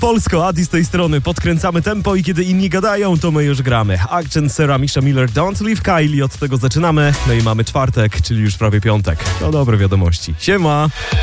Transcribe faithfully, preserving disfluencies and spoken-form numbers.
Polsko, Adi z tej strony. Podkręcamy tempo i kiedy inni gadają, to my już gramy. Accent, Sera, Misha Miller, Don't Leave Kylie. Od tego zaczynamy. No i mamy czwartek, czyli już prawie piątek. To dobre wiadomości. Siema!